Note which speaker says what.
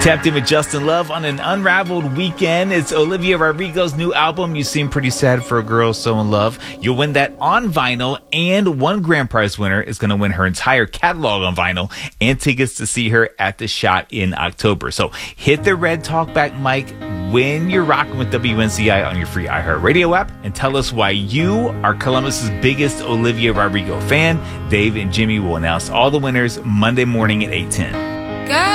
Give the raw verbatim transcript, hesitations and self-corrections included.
Speaker 1: Tapped in with Justin Love on an unraveled weekend. It's Olivia Rodrigo's new album, You Seem Pretty Sad for a Girl So in Love. You'll win that on vinyl, and one grand prize winner is going to win her entire catalog on vinyl and tickets to see her at the Shot in October. So hit the red talkback mic when you're rocking with W N C I on your free iHeartRadio app and tell us why you are Columbus's biggest Olivia Rodrigo fan. Dave and Jimmy will announce all the winners Monday morning at eight ten.
Speaker 2: Good.